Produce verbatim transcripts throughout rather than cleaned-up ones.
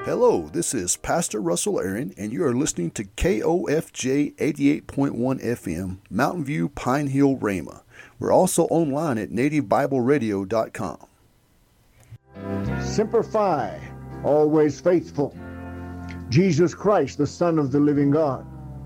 Hello, this is Pastor Russell Aaron, and you are listening to K O F J eighty-eight point one F M, Mountain View, Pine Hill, Rhema. We're also online at native bible radio dot com. Semper Fi, always faithful. Jesus Christ, the Son of the living God.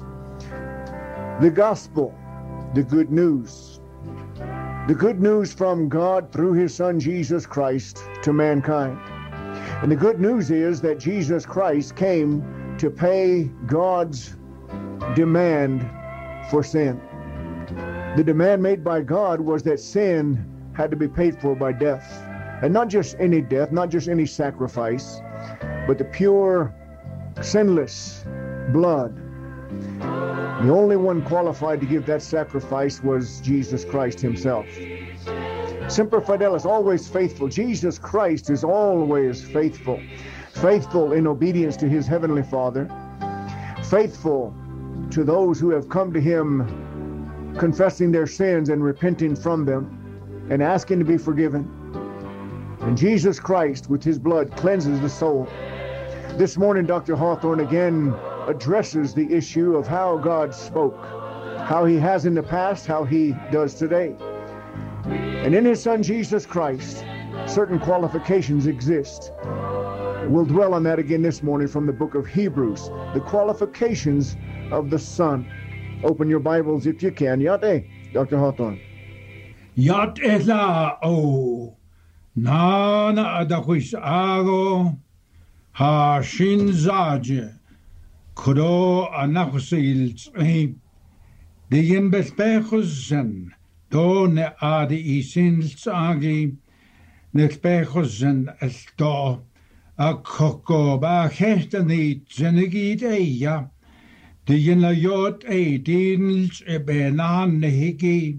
The gospel, the good news. The good news from God through his Son Jesus Christ to mankind. And the good news is that Jesus Christ came to pay God's demand for sin. The demand made by God was that sin had to be paid for by death. And not just any death, not just any sacrifice, but the pure, sinless blood. The only one qualified to give that sacrifice was Jesus Christ himself. Semper Fidelis, always faithful. Jesus Christ is always faithful. Faithful in obedience to his heavenly Father. Faithful to those who have come to him confessing their sins and repenting from them and asking to be forgiven. And Jesus Christ, with his blood, cleanses the soul. This morning, Doctor Hawthorne again addresses the issue of how God spoke, how he has in the past, how he does today. And in his Son, Jesus Christ, certain qualifications exist. We'll dwell on that again this morning from the book of Hebrews, the qualifications of the Son. Open your Bibles if you can. Yate, Doctor Hawthorne. Yat ela o na na adakwis ago ha shinzaje kudo anakusil tse de yembespechos do ne ade isins agi ne spechos esto a koko ba hestani zenigit eya de yena yot e dins e benan ne higi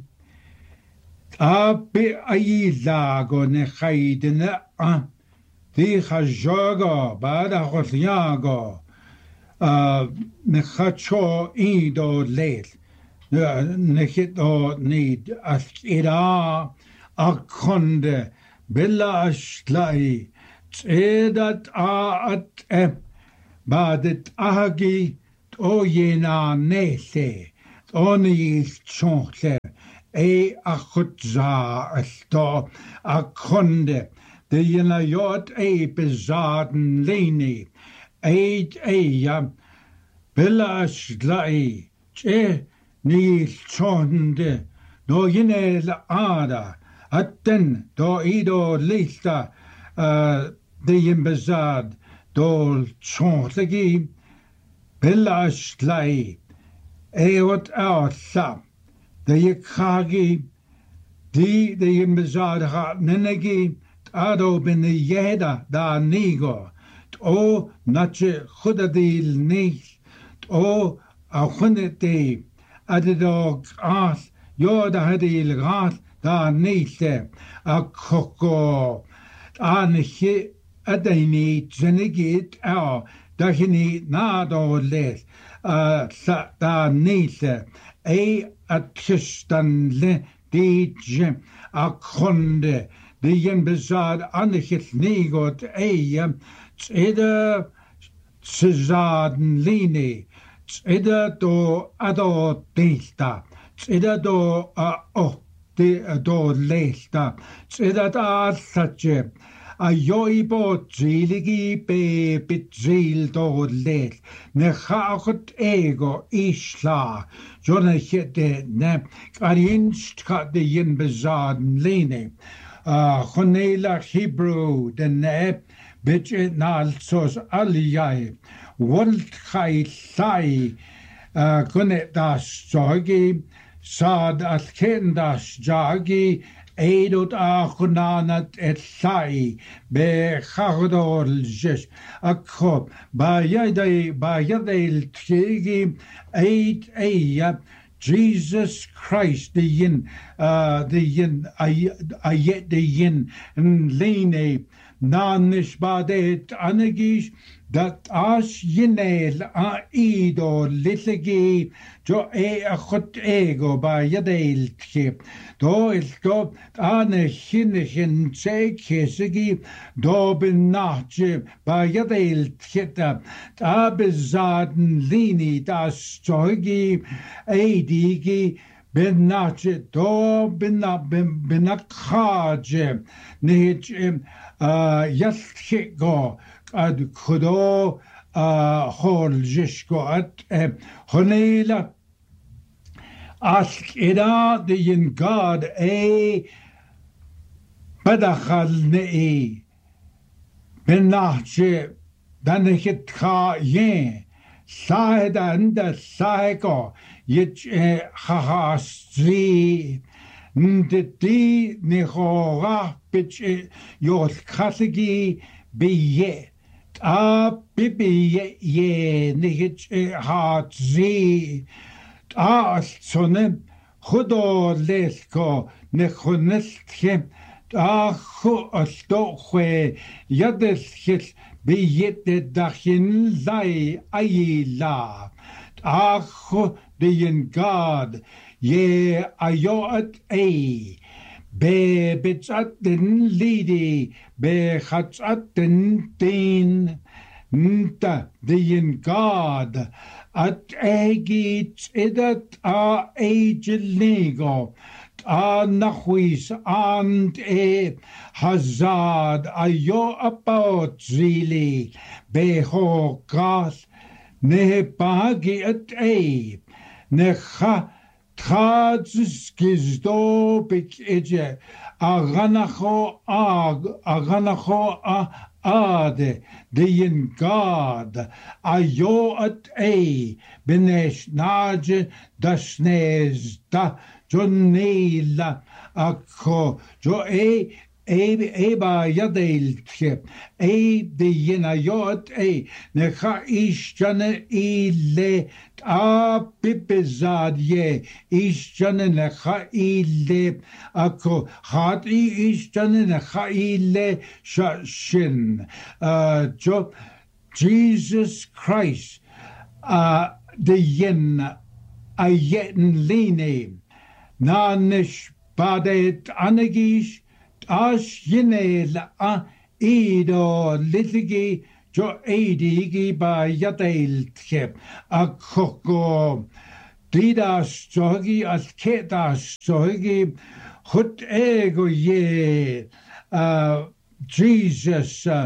a be ayila go ne khaidna a di khajoga ba da khotyago a ne khacho ido lel Nechit o need as ira a konde billa ashlai tsedat a at e badet agi o yena nese oni chontle e a khutza alto a konde de yena yot e bezaden leni e e ya billa ashlai che Níl trónde, no yine la ada, atten do ido lista de yimbezad, do tróntlegi, billash lai, eot outla, de yikagi, di de yimbezad ha nenegi, ado bin yeda da nigo, o nache khudadil nil, o a khunete, Adidog ath, yoda hadil gath, da nite, a koko, anichi, adaini, zenigit, ao, dahini, nado les, a da nite, e a kistan le, dij, a konde, the yen bezad, anichit nigot, e, tsida, sizaden line, Tsida do ado delta, tsida do a o de do lelta, tsida da sache, a yoibo ziligi be bitzil do lel, ne chachot ego isla, jona chete ne, karinst ka de yin bezaden lene, a chonela Hebrew de ne, bitche nalsos aliyai, Walt chai llai gwne das jogi, sad all cyn das jogi, eidod a chwnanat et llai, be chagdol jys, ac ba yadai, ba yadai tigi, eid eia, Jesus Christ, the yin, uh, the yin, a yet the yin, and lene, na nishbadet anagish dat ash yinel a ido litigi jo e a chut ego ba yadeil tchip do il do ane chinnechin tse kesigi do bin nachje ba yadeil tchita da bezaden lini das zoigi eidigi ben nachje do bin bin bin akhaje nich uh yaltchi go ad khudo hol jishko at honela ask ida the in God a badakhal ne ben nachje dan hit kha ye side and the cycle yit ha stri ndti nehora pitch yol khasigi be a bibi ye nihit hat zi a sonne khudo lesko ne khunestche a khu asto khwe yadesh be yet dachin zai ayila a khu de in God ye ayot a be bitzat den lidi be khatzat den tin nta de in God at egit edat a age-lego a nachwis and e hazard ayo about zili be ho gas ne bagi at a ne kha Trats gizdo bik eje aganacho ag aganacho a ade de in God ayo at a benesh nage dasnez da jonela akko jo e e ba yadel tche e de yin ayot e ne kha ish jane ile a pipezad ye ish jane ne kha ile akko hat ish jane ne kha ile shin uh jo Jesus Christ uh de yin a yetin line na nish badet anagish Ash yinel a ido litigi jo edigi ba yadail tchep a koko didas jogi as ketas jogi hut ego ye uh, Jesus uh,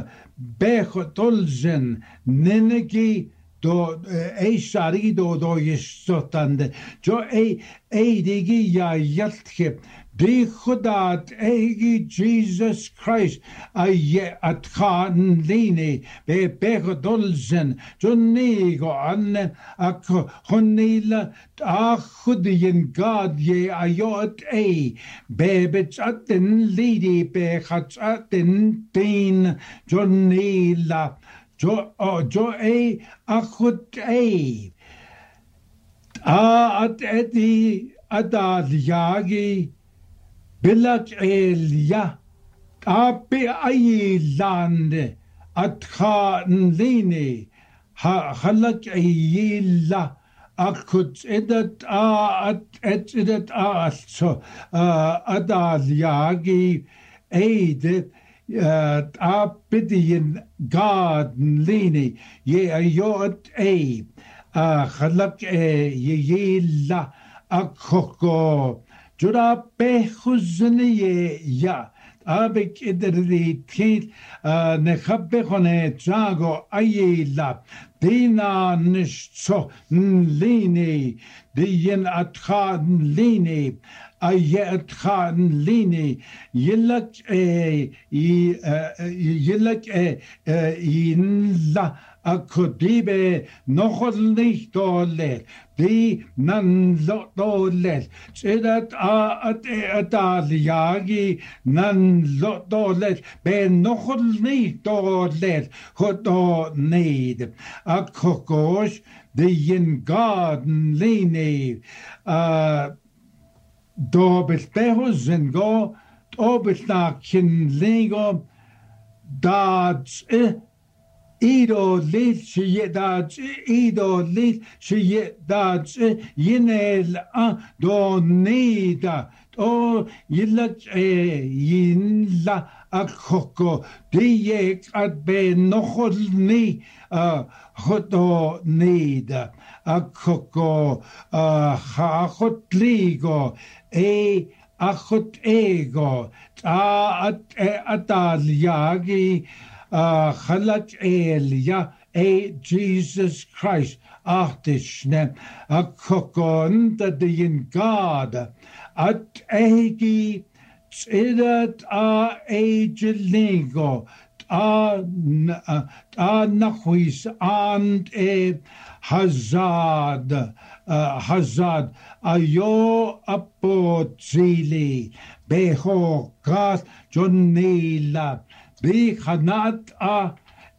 bechotolzen nenegi do e shari do do yistotande jo e edigi ya yaltchep Di Khudat egi Jesus Christ a ye at khan lini be begodolzen jonigo an ak honila a khudin God ye ayot a bebet atin lidi be khatin tin jonila jo jo a akhut a a at edi adad yagi Bilak elia api ayilande at khanlini ha khalak ayila akut edat a at edat a so adal yagi aid apidin garden ye ayot a khalak ayila akoko Jura pehuzne ya abek idri tit ne khabkhone jago ayila dina nishso lini diyen atkhan lini ayat khan lini yilak e yilak e in Akudibe nochol nicht dolet, di nan dolet, sedat a at ataliagi nan dolet, be nochol nicht dolet, hodo need, akokos, the yin garden line, uh, do bespehos and go, obisnak kin lego, That's it. Ido lit she that's Ido lit she that's Yinel a donita. O yillat yinla a coco. Diek at be nochol ni a hoto nida. A coco a hot ligo. E a hot ego. A at yagi. Chalat Elia, a Jesus Christ, Artishne, a cocon that the in God, at Egi, Tsidat a Agelingo, a Nahuis, and a Hazard, Hazard, a yo apotzili, Beho, Gas, Jonila. Be hanat a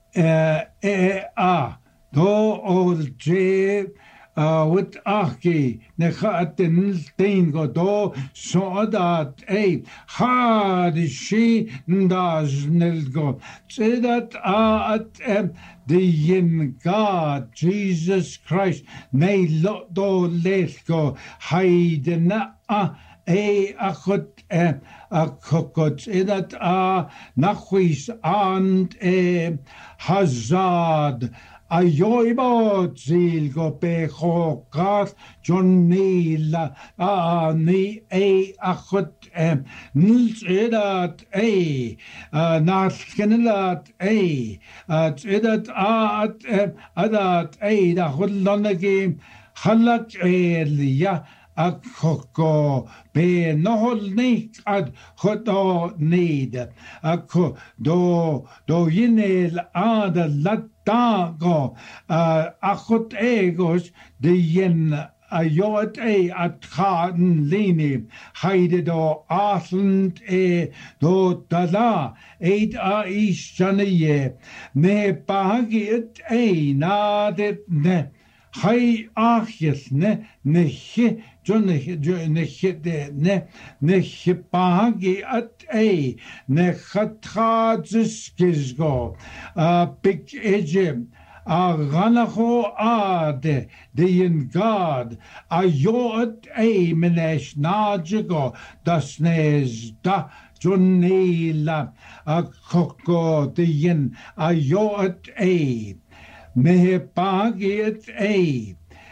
e a do ol je with aki nechaten tingo do so that a hard she does nelgo say that a at the yin God Jesus Christ nay lo do letgo hide na a e achot e a kokot edat a nachwis and e hazard a yoibo zil go pecho gas jonila a ni e achot e nils edat e nas kenelat e edat a adat e da hollonage halak elia a coco be no ni ad hodo need a co do do yinel ad latago a hot egos de yen a yot a at khan lini heide do asland e do dala eight a ishaniye ne bagit a nadet ne hai achis ne ne John ne de ne ne hipagi at a ne khatradis gizgo a big ejim a ganaho ade de in God a yot a menesh najigo das nes da Jonila a koko de yin a yot a mehipagi at a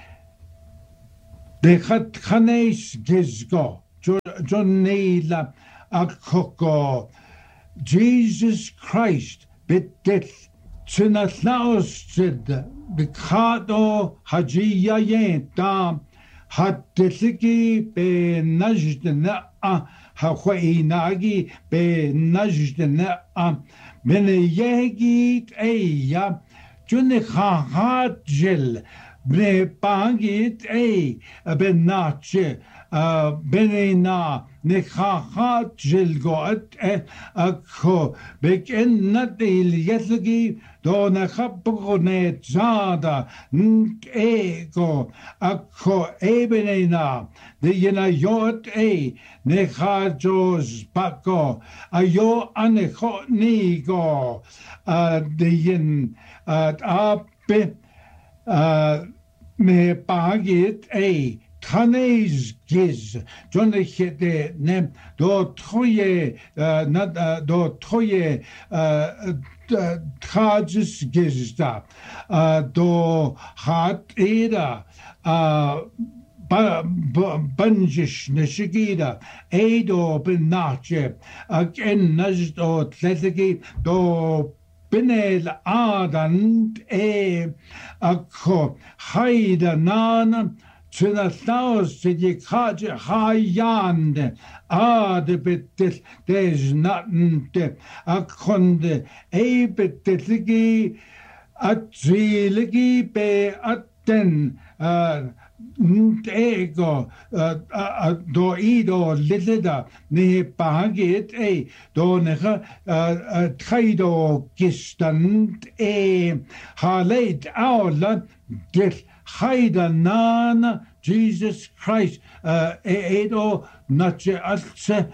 de chat chanes gizgo Jonila a koko Jesus Christ bitit Tsinatlaosid bikado hajiya yen dam hatiliki be najdna a hawainagi be najdna a meneyegi eya junikha jil be pangit e benache benena nekha jil goat akho bekenat il yetlgi dona khabgone zada ego akho ebenena de yena yot e nekha jos pako ayo anecho nigo de yen ape me pagit e Tanes giz, John the hete nem do toye not do toye tragis gizda do hat eda bunjish neshigida edo benache again najdo tletigi do Binel adant e akko haida nan Trinathaus to the Kaja Hayand ad betil there's nothing a conde a betiligi at ziligi be at ten ego do ido lilida ne pagit e do neha traido gistand e haleit aula gil Haida nan Jesus Christ edo nache altse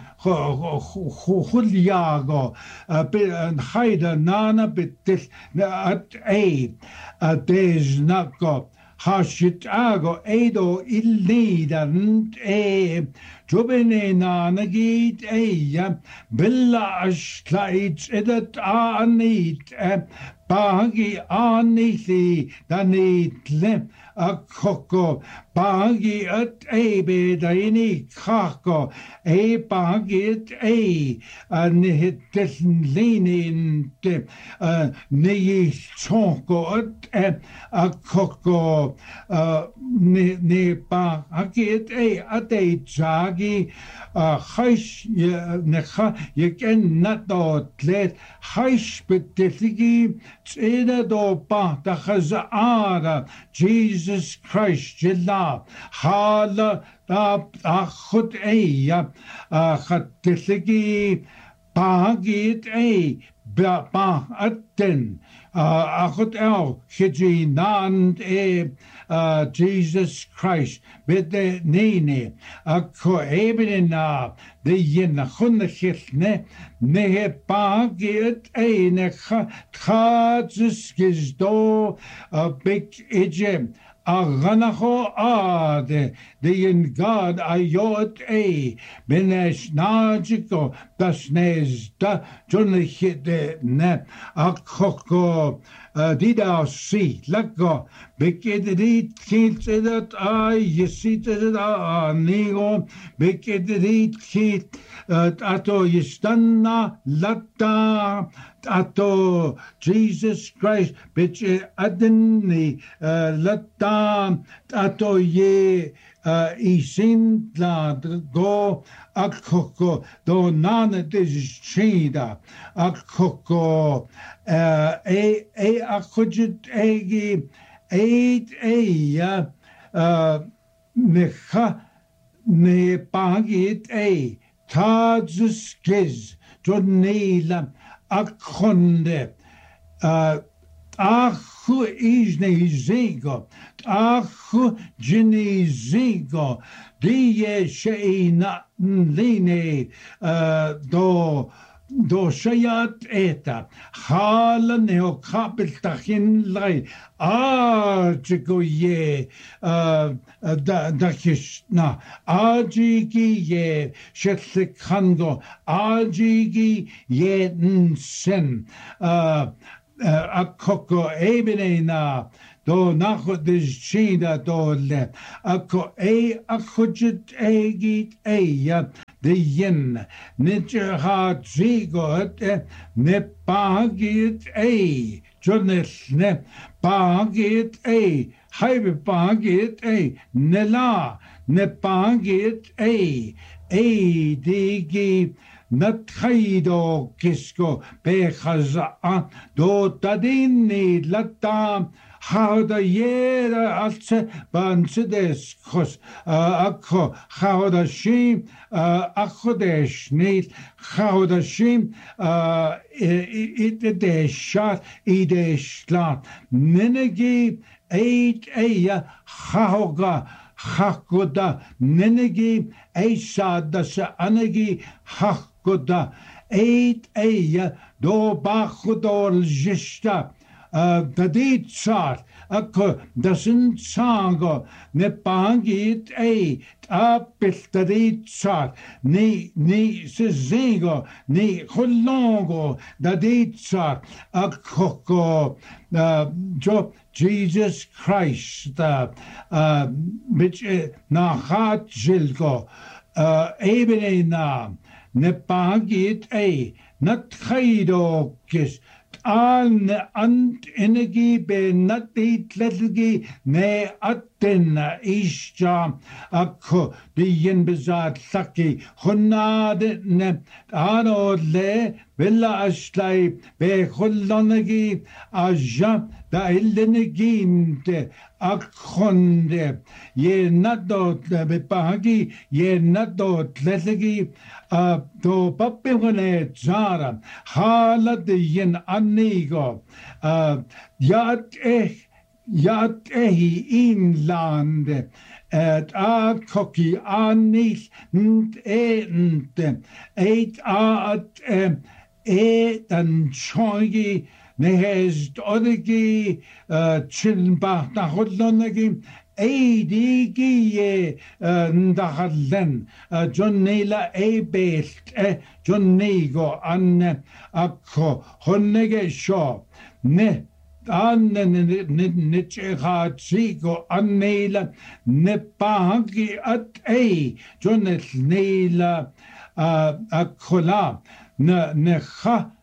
huljago en haida nana betil at e des nako hashitago edo illidan e jubene nanagit e billa ashklait edat anit Bagi anili danitle a coco, bagi at a bedaini caco, a bagit a, and it doesn't lean in the ne choco at a coco, ne bagit a at a jagi, a hush, you can not let hush betifigi. Tseda do pa da khazaara Jesus Christ jilla hala da akhut eya khatligi pagit e ba ba atten akhut el khiji nan e Jesus Christ with the nene a ko ebena de yin khun khilne ne pagit e ne khajs gizdo a big ejem a ganaho a de de in God ayot e benesh najiko dasnez da jonne de ne a koko dida si lako bekedit kit that I yesit that a nigo bekedit kit ato yistanna latta ato Jesus Christ bitch adni latta ato ye isin la go akoko do nana dishida akoko e e akujit egi eight e necha ne pagit e tazus giz jonela akonde achu isne zigo achu jini zigo die sheina line do do shayat eta hala neo kapel tachin lai arjigo ye da da kishna ajigi ye shetlikango ajigi ye nsen akoko ebene na do nachot dis chida do le ako e akujit egit e de yin nitje ha zigot ne pagit e jones ne pagit e haibe pagit e ne la ne pagit e e digi Natkaido kisko bechaza do tadini latam how the year alce bansedes kos akko how the shim akkodesh nit how the shim it de shot ide shlat nenegi eight eya hauga hakoda nenegi eisha dasa anegi hakoda eight eya do bachudol jishta the deed chart akko doesn't sango ne pangit e apil the deed chart ni ni sizingo ni hulongo the deed chart akko jo Jesus Christ uh which na hat jilgo ebene na ne pangit e not khaido kis an ant energy be nati tletgi ne atten isha akko de yen bezat saki honad ne ano le bella ashlai be khullonagi aja da illeneginte akkonde ye nadot be pagi ye nadot tletgi do pappegone zara halad yen anigo yat eh yat ehi inland at a cocky anil and eight at eight and chogi nehes odigi chilbach na hodlonagi eidigi ndahadlen John Nela e belt John Nego an akko honnege shaw ne Anne Nichigo Annela Nepagi at A Jonet Nela Akola Necha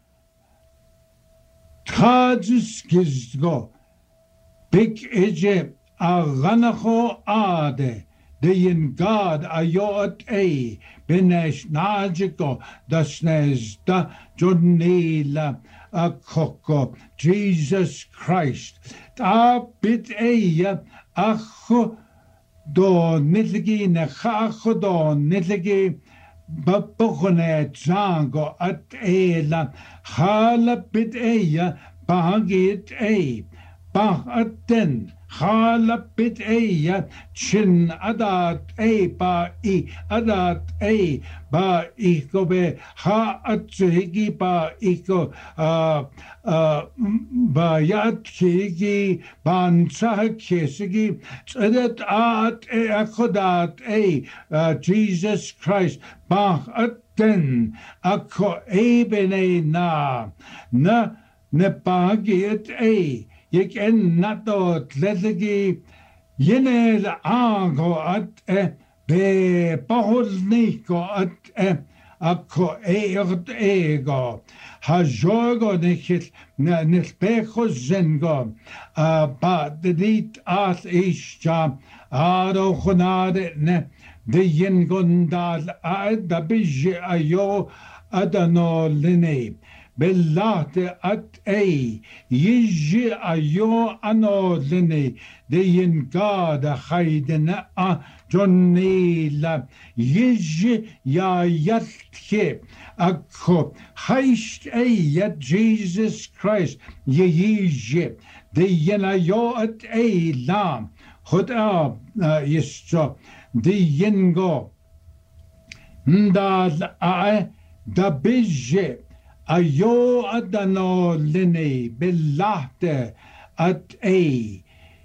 Tajus Gizgo Big Egypt Aranaho Ade the yin God ayot A Benesh Najiko Dasnes da Jonela a koko Jesus Christ ta bit eya acho do nilgi ne khacho do nilgi babogone jango at ela hala bit eya bagit e bag aten hala bit eya chin adat e ba I adat e ba iko be ha atsigi ba iko uh, uh, ba yat kigi bansa kesigi adat at e akodat e uh, Jesus Christ ba aten ako e bene na na ne bagit e yek en nato tlesigi yene ango at e be paholniko at e ako eert ego ha jogo nechit nespecho zengo ba dit at ischa ado khonade ne de yengondal a da bije ayo adano lene Bellate at A, Yiji ayo ano lene, de yin God a haidena a Jonela, Yiji ya yatke, akko, heist A yet Jesus Christ, ye yiji, de yin ayo at A lam, hot ab yistro, de yin go, ndal a da bije, Ayo adano lene belahte at a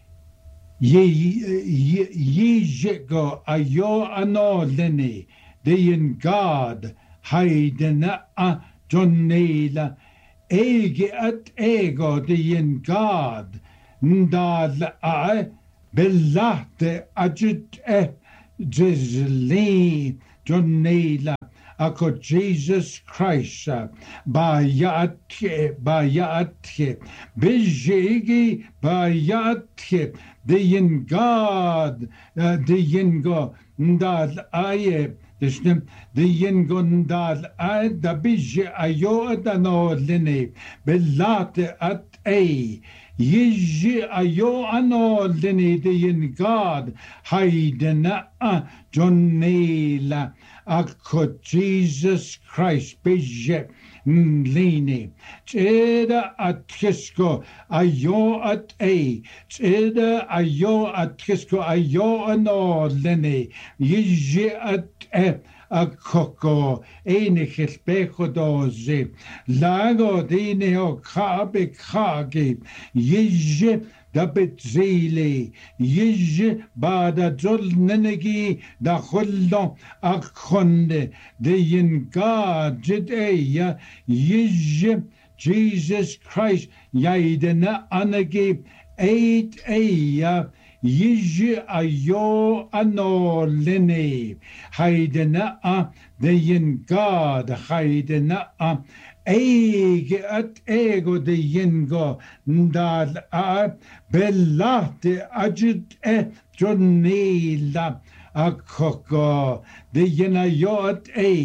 ye ye jego ayo ano lene de in God haidena a jonela ege at ego de in God ndal a belahte ajit e jezli jonela Ako Jesus Christ, bayatke, bayatke, bijigi, bayatke, the yin God, the yin go, ndad aye, the yin go ndad aye, the biji ayo adano line, belate at a. Yiji ayo ano line, the yin God, haidena a jonela. Ako Jesus Christ bije nlini tseda at kisko ayo at a tseda ayo at kisko ayo ano lene yije at e akoko enige specho doze lago dine o kabe kage yije da betzele yije bada jol nenegi da khullo akhonde de yin God jedeya yije Jesus Christ yaidena anagi eight eya yije ayo ano lene haidena a de yin God haidena a Ege at ego de yengo ndal a bellate agit e jonela a koko de yena yo at e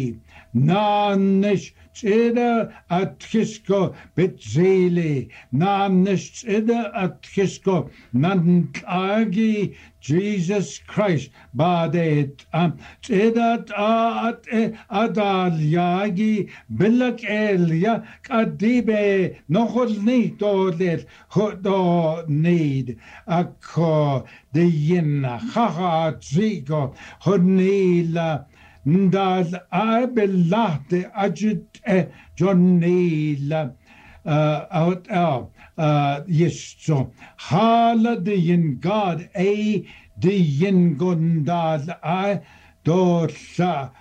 Nanish Ida Atkisko Bitzeli, Nanish Ida Atkisko, Nantagi, Jesus Christ, Badet, Am Tidat At Adal Yagi, Bilak Elia, Kadibe, Nohol Need Olet, Hodo Need, Akko, the Yin, Haha, Zigo, Honila. Ndal abelahte ajit e jonila out out yeso hala de yin God a de yin gondal I dosa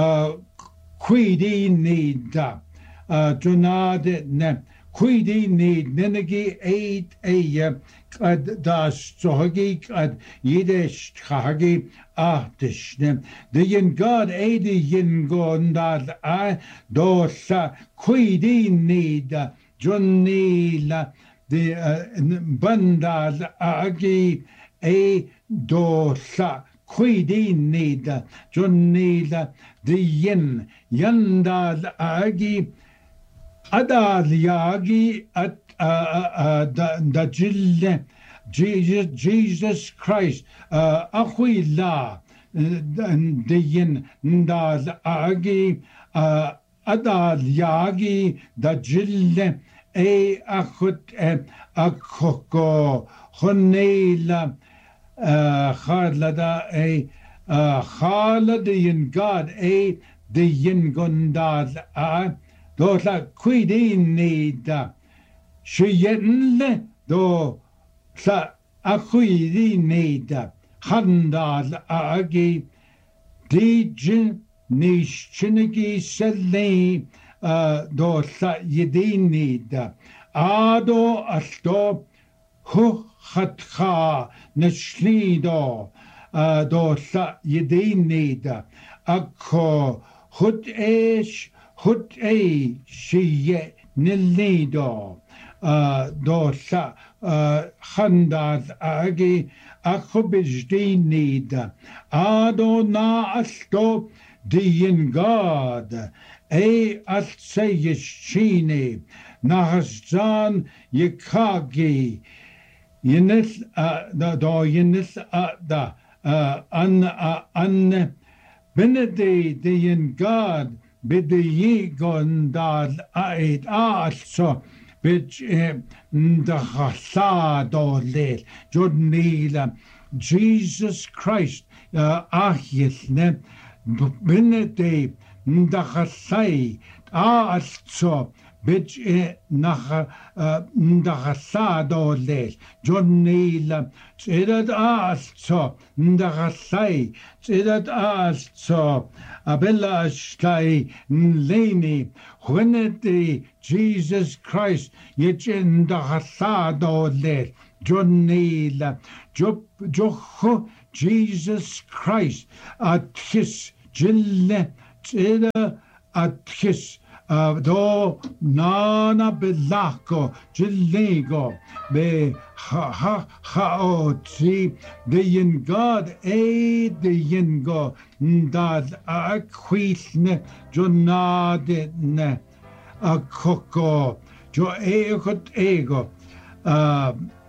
quidi nida jonade ne quidi need nenegi eight a kad das zogi kad yidesh khagi ahtishne the yin God a de yin gondal I dosa quidi need jonila the bandal agi a dosa quidi need jonila the yin yandal agi Adal Yagi at the Jill Jesus Jesus Christ Ahuila the Yin Ndal Agi Adal Yagi the Jill A Akut Akoko Honela Khalada A Khalad the Yin God A the Yin Gondal A Dola quidin nida. Sheyenle do sa aquidi nida. Handal agi dijin nishinigi selni do sa yedin nida. Ado asto hu khatcha nishlido do sa yedin nida. Akko hut esh Hut a she nilido dosa handad agi akubijdi need adona asto diin God a atsayishini nahasjan yikagi yinis do yinis da an an benedi diin God Bidde ye gondal ait also bitch the hasado jodnila Jesus Christ ahilne benede the hasai also bitch nach the hasado le jodnila sedat also the hasai sedat also Abella Stai Leni, when the Jesus Christ, yet in the Hasado le, Jonela, Joho, Jesus Christ, at his Jille, Tida, at his do Nana Belako, Jillego, be ha ha ha tri the yin God a the yin go ndad a quisne jonade ne a coco jo e hot ego uh